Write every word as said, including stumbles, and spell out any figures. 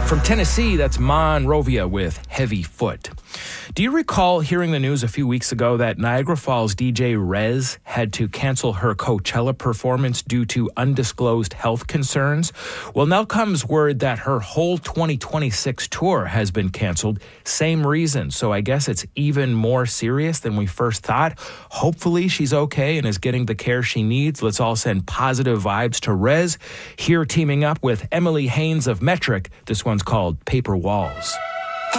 From Tennessee, that's Monrovia with Heavy Foot. Do you recall hearing the news a few weeks ago that Niagara Falls D J Rez had to cancel her Coachella performance due to undisclosed health concerns? Well, now comes word that her whole twenty twenty-six tour has been canceled. Same reason. So I guess it's even more serious than we first thought. Hopefully she's okay and is getting the care she needs. Let's all send positive vibes to Rez. Here teaming up with Emily Haynes of Metric. This one's called Paper Walls.